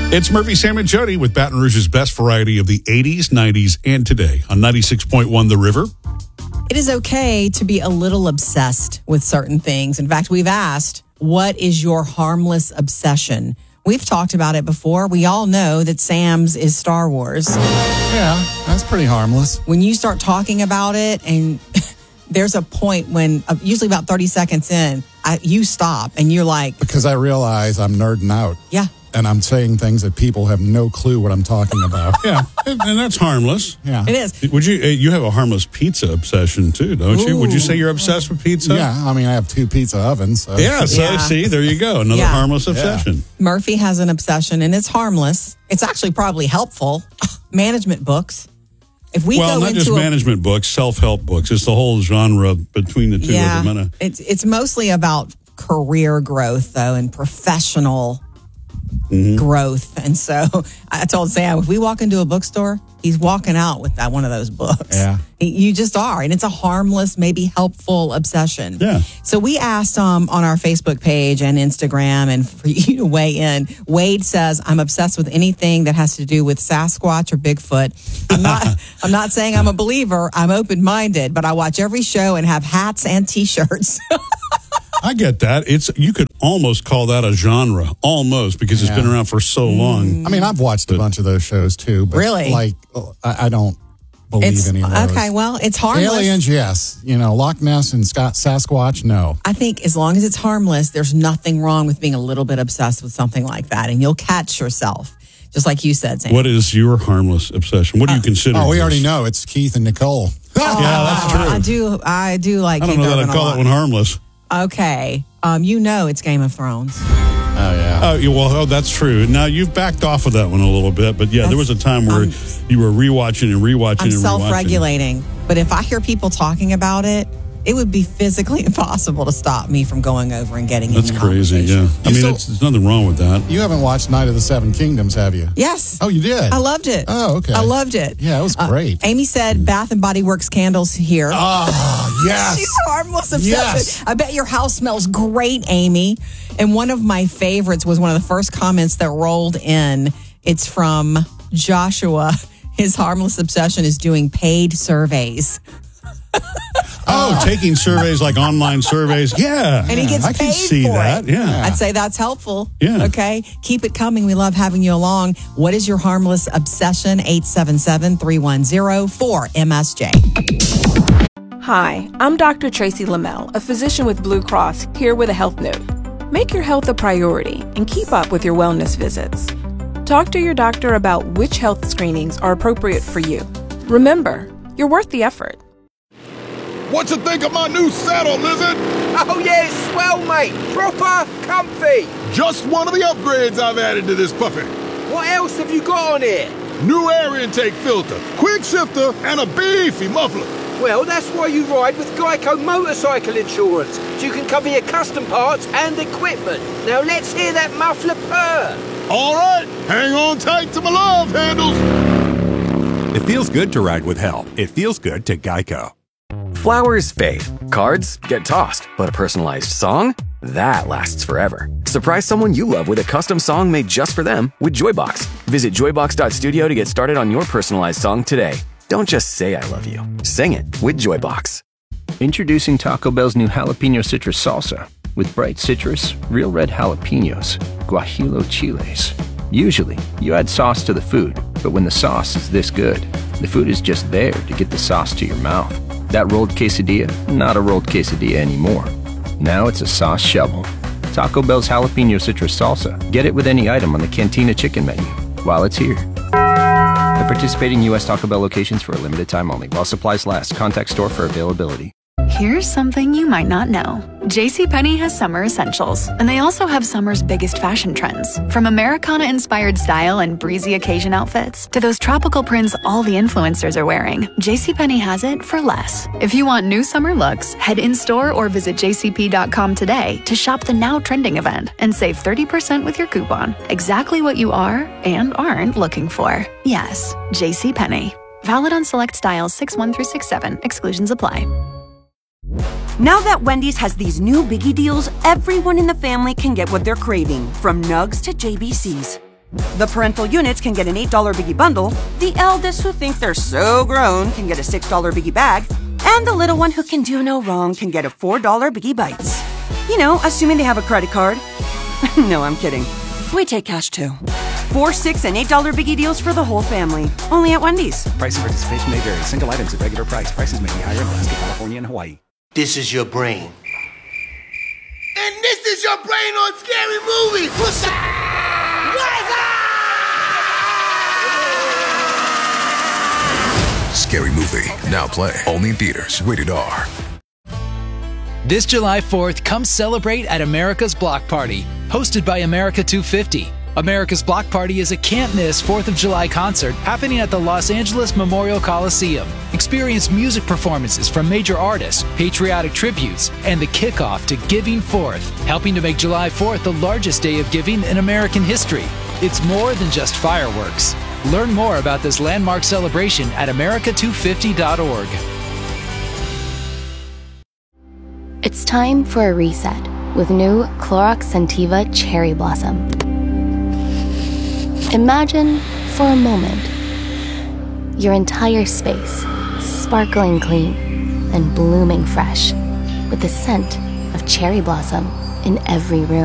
It's Murphy, Sam, and Jody with Baton Rouge's best variety of the 80s, 90s, and today on 96.1 The River. It is okay to be a little obsessed with certain things. In fact, we've asked, what is your harmless obsession? We've talked about it before. We all know that Sam's is Star Wars. Yeah, that's pretty harmless. When you start talking about it, and there's a point when, usually about 30 seconds in, you stop and you're like... Because I realize I'm nerding out. Yeah. And I'm saying things that people have no clue what I'm talking about. Yeah, and that's harmless. Yeah. It is. Would you have a harmless pizza obsession too, don't you? Would you say you're obsessed with pizza? Yeah, I mean, I have 2 pizza ovens. So. Yeah, so see, there you go. Another harmless obsession. Murphy has an obsession, and it's harmless. It's actually probably helpful. Management books. If we well, go not into just management books, self-help books. It's the whole genre between the two of them. It's mostly about career growth, though, and professional growth. And so I told Sam, if we walk into a bookstore, he's walking out with one of those books. Yeah. You just are. And it's a harmless, maybe helpful obsession. Yeah. So we asked on our Facebook page and Instagram, and for you to weigh in. Wade says, I'm obsessed with anything that has to do with Sasquatch or Bigfoot. I'm not saying I'm a believer. I'm open-minded, but I watch every show and have hats and T-shirts. I get that. You could almost call that a genre, almost, because it's been around for so long. I mean, I've watched a bunch of those shows too, but really? I don't believe any of those. Okay, well, it's harmless. Aliens, yes. Loch Ness and Sasquatch, no. I think as long as it's harmless, there's nothing wrong with being a little bit obsessed with something like that, and you'll catch yourself. Just like you said, Sam. What is your harmless obsession? What do you consider? Oh, we already know. It's Keith and Nicole. Yeah, that's true. I do like I don't Keith know that Urban I'd call that one harmless. Okay. It's Game of Thrones. Oh, yeah. Oh, that's true. Now, you've backed off of that one a little bit, but there was a time where you were rewatching and rewatching I'm and self-regulating. But if I hear people talking about it, it would be physically impossible to stop me from going over and getting That's in the crazy, yeah. I mean, there's nothing wrong with that. You haven't watched Night of the Seven Kingdoms, have you? Yes. Oh, you did? I loved it. Oh, okay. I loved it. Yeah, it was great. Amy said Bath and Body Works candles here. Oh, yes. She's harmless obsession. Yes. I bet your house smells great, Amy. And one of my favorites was one of the first comments that rolled in. It's from Joshua. His harmless obsession is doing paid surveys. Taking surveys like online surveys. Yeah. And he gets I paid can see for that. it. Yeah. I'd say that's helpful. Yeah. Okay. Keep it coming. We love having you along. What is your harmless obsession? 877-310-4MSJ. Hi, I'm Dr. Tracy Lamel, a physician with Blue Cross, here with a health note. Make your health a priority and keep up with your wellness visits. Talk to your doctor about which health screenings are appropriate for you. Remember, you're worth the effort. What you think of my new saddle, Lizard? Oh yeah, it's swell, mate. Proper comfy. Just one of the upgrades I've added to this puppy. What else have you got on here? New air intake filter, quick shifter, and a beefy muffler. Well, that's why you ride with Geico Motorcycle Insurance, so you can cover your custom parts and equipment. Now let's hear that muffler purr. All right, hang on tight to my love handles. It feels good to ride with help. It feels good to Geico. Flowers fade, cards get tossed, but a personalized song? That lasts forever. Surprise someone you love with a custom song made just for them with Joybox. Visit joybox.studio to get started on your personalized song today. Don't just say I love you. Sing it with Joybox. Introducing Taco Bell's new jalapeno citrus salsa with bright citrus, real red jalapenos, guajillo chiles. Usually, you add sauce to the food, but when the sauce is this good, the food is just there to get the sauce to your mouth. That rolled quesadilla, not a rolled quesadilla anymore. Now it's a sauce shovel. Taco Bell's jalapeno citrus salsa. Get it with any item on the Cantina chicken menu while it's here. At participating U.S. Taco Bell locations for a limited time only. While supplies last, contact store for availability. Here's something you might not know. JCPenney has summer essentials, and they also have summer's biggest fashion trends. From Americana-inspired style and breezy occasion outfits to those tropical prints all the influencers are wearing, JCPenney has it for less. If you want new summer looks, head in-store or visit jcp.com today to shop the now trending event and save 30% with your coupon. Exactly what you are and aren't looking for. Yes, JCPenney. Valid on select styles 6-1 through 6-7. Exclusions apply. Now that Wendy's has these new biggie deals, everyone in the family can get what they're craving, from nugs to JBCs. The parental units can get an $8 Biggie bundle, the eldest who think they're so grown can get a $6 Biggie bag, and the little one who can do no wrong can get a $4 Biggie Bites. You know, assuming they have a credit card. No, I'm kidding. We take cash too. $4, $6, and $8 Biggie deals for the whole family. Only at Wendy's. Price and participation may vary. Single items at regular price. Prices may be higher in Alaska, California, and Hawaii. This is your brain. And this is your brain on Scary Movie. What's up? Scary Movie, now play. Only in theaters. Rated R. This July 4th, come celebrate at America's Block Party, hosted by America 250. America's Block Party is a can't-miss 4th of July concert happening at the Los Angeles Memorial Coliseum. Experience music performances from major artists, patriotic tributes, and the kickoff to Giving Forth, helping to make July 4th the largest day of giving in American history. It's more than just fireworks. Learn more about this landmark celebration at america250.org. It's time for a reset with new Clorox Scentiva Cherry Blossom. Imagine, for a moment, your entire space sparkling clean and blooming fresh with the scent of cherry blossom in every room.